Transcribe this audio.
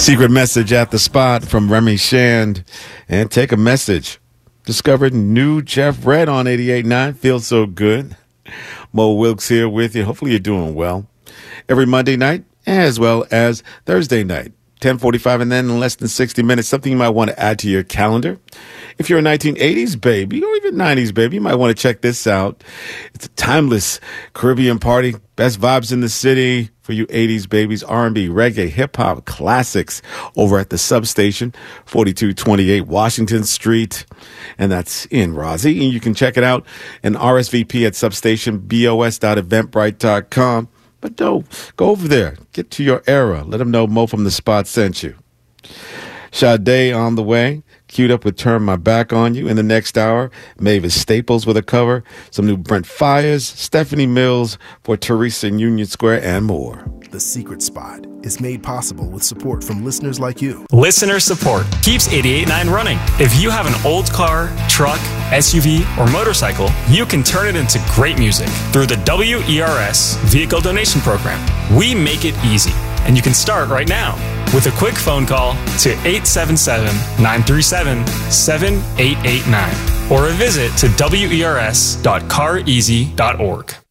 Secret message at the spot from Remy Shand. And take a message. Discovered new Jeff Red on 88.9. Feels so good. Mo Wilkes here with you. Hopefully you're doing well. Every Monday night as well as Thursday night. 10:45 and then in less than 60 minutes. Something you might want to add to your calendar. If you're a 1980s baby or even 90s baby, you might want to check this out. It's a timeless Caribbean party. Best vibes in the city for you 80s babies. R&B, reggae, hip-hop classics over at the Substation, 4228 Washington Street. And that's in Raleigh. And you can check it out and RSVP at substationbos.eventbrite.com. But go over there. Get to your era. Let them know Mo from the Spot sent you. Sade on the way. Queued up with Turn My Back on You. In the next hour, Mavis Staples with a cover. Some new Brent Fires, Stephanie Mills for Teresa in Union Square, and more. The Secret Spot is made possible with support from listeners like you. Listener support keeps 88.9 running. If you have an old car, truck, SUV, or motorcycle, you can turn it into great music through the WERS Vehicle Donation Program. We make it easy, and you can start right now with a quick phone call to 877-937-7889 or a visit to wers.careasy.org.